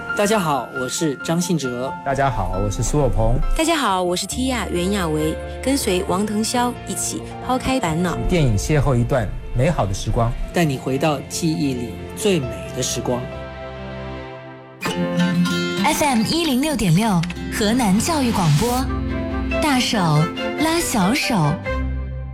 大家好，我是张信哲。 大家好，我是苏有朋。 大家好，我是 Tia 袁娅维，跟随王腾霄一起抛开烦恼， 电影邂逅一段美好的时光， 带你回到记忆里最美的时光。 FM 106.6河南教育广播，大手拉小手。